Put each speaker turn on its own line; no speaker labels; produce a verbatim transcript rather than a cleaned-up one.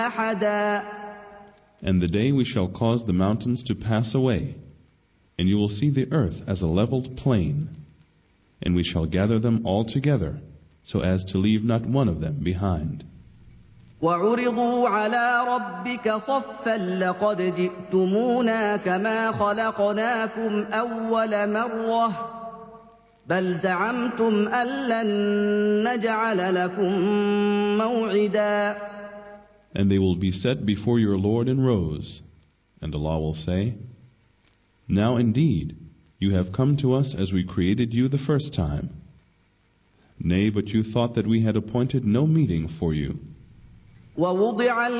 أحدا.
And the day we shall cause the mountains to pass away, and you will see the earth as a leveled plain, and we shall gather them all together, so as to leave not one of them behind.
وعرضوا على ربك صفا لقد جئتمونا كما خلقناكم أول مرة بل زعمتم أن لن نجعل لكم موعدا.
And they will be set before your Lord in rows, and Allah will say, Now indeed, you have come to us as we created you the first time. Nay, but you thought that we had appointed no meeting for you.
ووضع